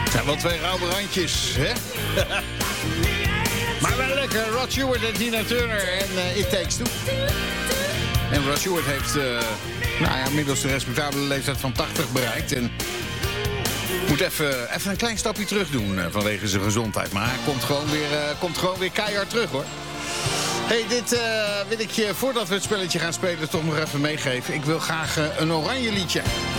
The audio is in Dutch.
Ja, wel twee rauwe randjes, hè? Maar wel lekker. Rod Stewart en Tina Turner en It Takes Two. En Rod Stewart heeft inmiddels de respectabele leeftijd van 80 bereikt. En moet even een klein stapje terug doen vanwege zijn gezondheid. Maar hij komt gewoon weer keihard terug, hoor. Hey, dit wil ik je, voordat we het spelletje gaan spelen, toch nog even meegeven. Ik wil graag een oranje liedje.